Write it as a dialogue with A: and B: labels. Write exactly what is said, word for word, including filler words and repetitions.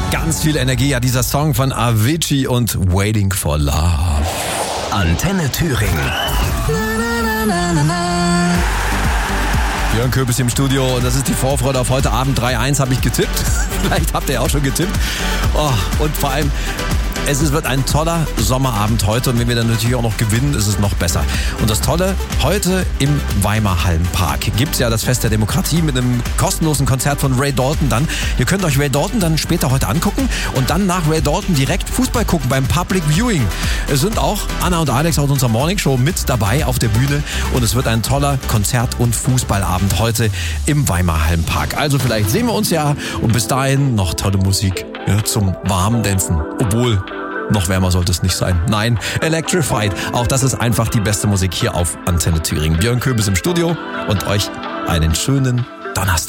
A: Ganz viel Energie, ja, dieser Song von Avicii und Waiting for Love.
B: Antenne Thüringen.
A: Björn Köbis im Studio und das ist die Vorfreude auf heute Abend. drei eins habe ich getippt. Vielleicht habt ihr ja auch schon getippt. Oh, und vor allem, es wird ein toller Sommerabend heute und wenn wir dann natürlich auch noch gewinnen, ist es noch besser. Und das Tolle, heute im Weimar Hallenpark gibt es ja das Fest der Demokratie mit einem kostenlosen Konzert von Ray Dalton dann. Ihr könnt euch Ray Dalton dann später heute angucken und dann nach Ray Dalton direkt Fußball gucken beim Public Viewing. Es sind auch Anna und Alex aus unserer Morning Show mit dabei auf der Bühne und es wird ein toller Konzert- und Fußballabend heute im Weimar Hallenpark. Also vielleicht sehen wir uns ja und bis dahin noch tolle Musik, ja, zum warmen Dänzen. Obwohl, noch wärmer sollte es nicht sein. Nein, Electrified. Auch das ist einfach die beste Musik hier auf Antenne Thüringen. Björn Köbis im Studio und euch einen schönen Donnerstag.